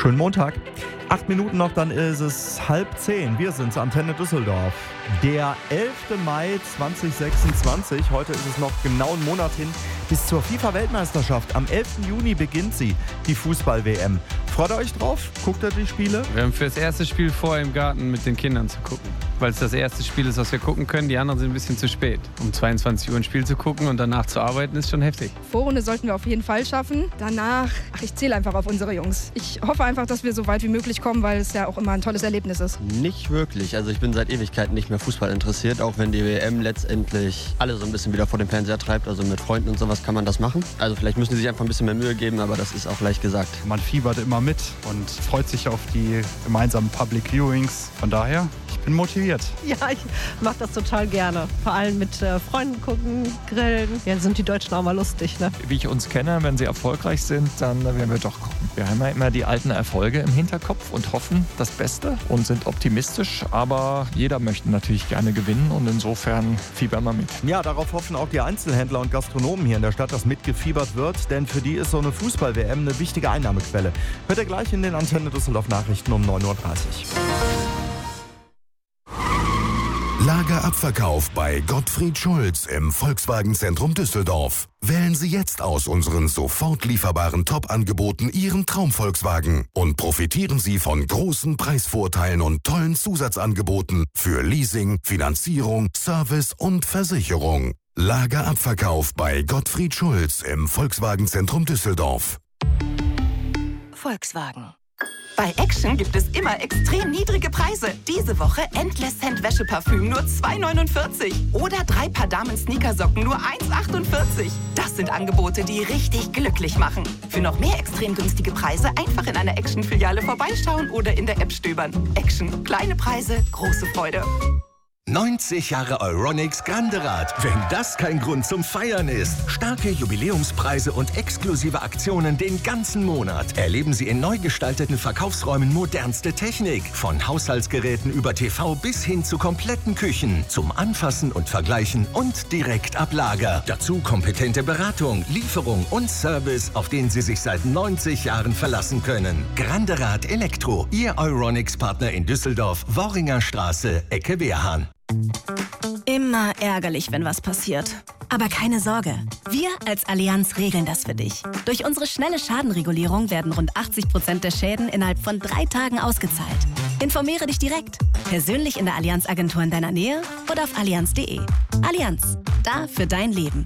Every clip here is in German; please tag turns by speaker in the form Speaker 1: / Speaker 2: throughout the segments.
Speaker 1: Schönen Montag. 8 Minuten noch, dann ist es 9:30. Wir sind's, Antenne Düsseldorf. Der 11. Mai 2026. Heute ist es noch genau einen Monat hin bis zur FIFA-Weltmeisterschaft. Am 11. Juni beginnt sie, die Fußball-WM. Freut ihr euch drauf? Guckt ihr die Spiele?
Speaker 2: Wir haben für das erste Spiel vor, im Garten mit den Kindern zu gucken. Weil es das erste Spiel ist, was wir gucken können. Die anderen sind ein bisschen zu spät. Um 22 Uhr ein Spiel zu gucken und danach zu arbeiten, ist schon heftig.
Speaker 3: Vorrunde sollten wir auf jeden Fall schaffen. Danach, ich zähle einfach auf unsere Jungs. Ich hoffe einfach, dass wir so weit wie möglich kommen, weil es ja auch immer ein tolles Erlebnis ist.
Speaker 4: Nicht wirklich. Also ich bin seit Ewigkeiten nicht mehr Fußball interessiert, auch wenn die WM letztendlich alle so ein bisschen wieder vor dem Fernseher treibt. Also mit Freunden und sowas kann man das machen. Also vielleicht müssen die sich einfach ein bisschen mehr Mühe geben, aber das ist auch leicht gesagt.
Speaker 5: Man fiebert immer mit und freut sich auf die gemeinsamen Public Viewings. Von daher, ich bin motiviert.
Speaker 6: Ja, ich mache das total gerne. Vor allem mit Freunden gucken, grillen. Ja, sind die Deutschen auch mal lustig, ne?
Speaker 7: Wie ich uns kenne, wenn sie erfolgreich sind, dann werden wir doch gucken. Wir haben ja immer die alten Erfolge im Hinterkopf und hoffen das Beste und sind optimistisch. Aber jeder möchte natürlich gerne gewinnen und insofern fiebern wir mit.
Speaker 1: Ja, darauf hoffen auch die Einzelhändler und Gastronomen hier in der Stadt, dass mitgefiebert wird. Denn für die ist so eine Fußball-WM eine wichtige Einnahmequelle. Hört ihr gleich in den Antenne Düsseldorf Nachrichten um 9:30 Uhr.
Speaker 8: Lagerabverkauf bei Gottfried Schulz im Volkswagen-Zentrum Düsseldorf. Wählen Sie jetzt aus unseren sofort lieferbaren Top-Angeboten Ihren Traum-Volkswagen und profitieren Sie von großen Preisvorteilen und tollen Zusatzangeboten für Leasing, Finanzierung, Service und Versicherung. Lagerabverkauf bei Gottfried Schulz im Volkswagen-Zentrum Düsseldorf.
Speaker 9: Volkswagen. Bei Action gibt es immer extrem niedrige Preise. Diese Woche Endless Scent Wäscheparfüm nur 2,49. Oder 3 Paar Damen-Sneakersocken nur 1,48. Das sind Angebote, die richtig glücklich machen. Für noch mehr extrem günstige Preise einfach in einer Action-Filiale vorbeischauen oder in der App stöbern. Action. Kleine Preise, große Freude.
Speaker 10: 90 Jahre Euronics Grande Rad. Wenn das kein Grund zum Feiern ist. Starke Jubiläumspreise und exklusive Aktionen den ganzen Monat. Erleben Sie in neu gestalteten Verkaufsräumen modernste Technik. Von Haushaltsgeräten über TV bis hin zu kompletten Küchen. Zum Anfassen und Vergleichen und direkt ab Lager. Dazu kompetente Beratung, Lieferung und Service, auf den Sie sich seit 90 Jahren verlassen können. Grande Rad Elektro. Ihr Euronics-Partner in Düsseldorf, Worringer Straße, Ecke Wehrhahn.
Speaker 11: Immer ärgerlich, wenn was passiert. Aber keine Sorge, wir als Allianz regeln das für dich. Durch unsere schnelle Schadenregulierung werden rund 80% der Schäden innerhalb von 3 Tagen ausgezahlt. Informiere dich direkt, persönlich in der Allianz-Agentur in deiner Nähe oder auf allianz.de. Allianz, da für dein Leben.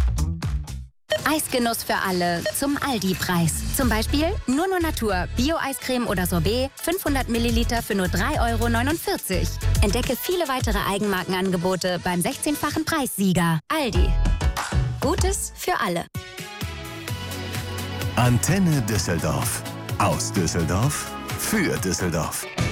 Speaker 12: Eisgenuss für alle zum Aldi-Preis. Zum Beispiel nur Natur, Bio-Eiscreme oder Sorbet, 500 Milliliter für nur 3,49 €. Entdecke viele weitere Eigenmarkenangebote beim 16-fachen Preissieger. Aldi. Gutes für alle.
Speaker 8: Antenne Düsseldorf. Aus Düsseldorf für Düsseldorf.